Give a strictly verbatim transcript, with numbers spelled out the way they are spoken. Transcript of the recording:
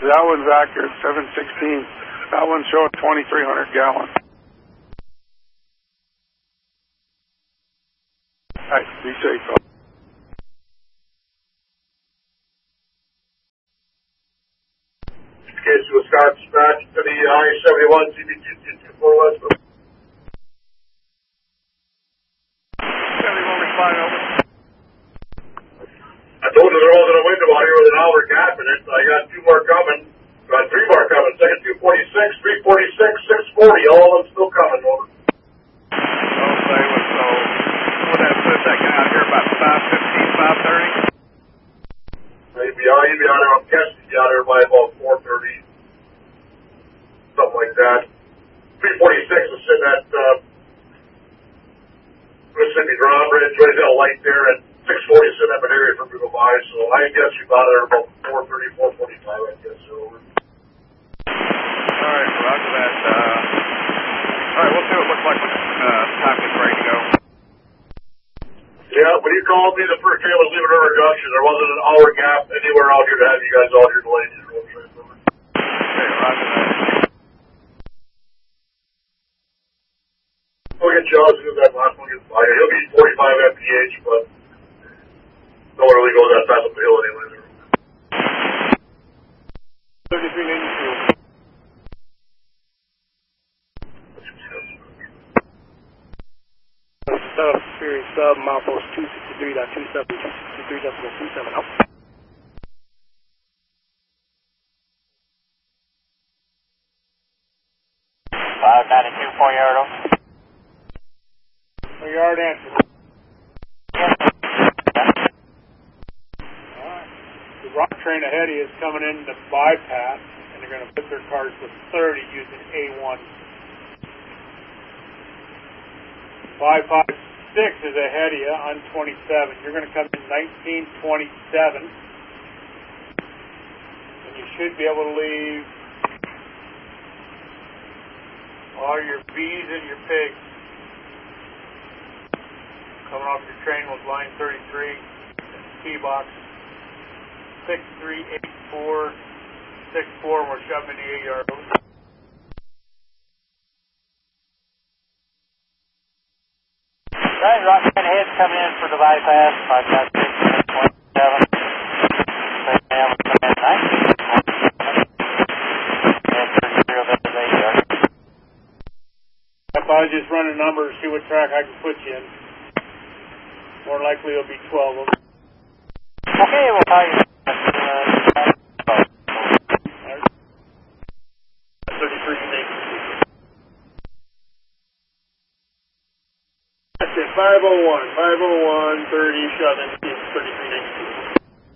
That one's accurate, seven sixteen. That one's showing twenty-three hundred gallons. All right, be safe. Case to Wisconsin dispatch to the I seventy-one C B two two two four West. seventy-one respond over. I told you there wasn't a window out here with an hour gap in it. I got two more coming. Got three more coming. Second two forty-six, three forty-six, six forty. All of them still coming. Over. Okay, so what that says, that guy out here about five fifteen, five thirty? Maybe out, he'd be out there. I'm guessing he'd be out there by about four thirty. Something like that. three forty-six is sitting at uh, Mississippi Drawbridge. Right that light there. And six forty is sitting up an area for me to go by. So I guess you're out there about four thirty, four forty-five, I guess. So over. All right, roger that. Uh, all right, we'll see what it looks like when uh, time gets ready to go. Yeah, when you called me, the first train was leaving River Junction. There wasn't an hour gap anywhere out here to have you guys out here delayed. Okay, roger that. We'll get Joe as soon as that last one gets by. He'll be forty-five M P H, but don't really go that fast up the hill anyway. thirty-three ninety-two. Sub, Superior Sub, milepost two sixty-three point two seven, two sixty-three point two seven, out. five ninety-two, four yard over. Four yard answer. Alright. The rock train ahead of you is coming in the bypass, and they're going to put their cars to thirty using A one. five five six is ahead of you on twenty-seven. You're going to come in nineteen twenty-seven. And you should be able to leave all your bees and your pigs. Coming off your train with line thirty-three, T-box six three eight four six four. We're shoving the eight yard over. Right, rock train ahead coming in for the bypass, five five six, twenty-seven. If I just run a number to see what track I can put you in, more likely it'll be twelve of them. Okay, we'll call you. thirty-three That's it, five oh one, five oh one, thirty, shove in, thirty-three ninety-two.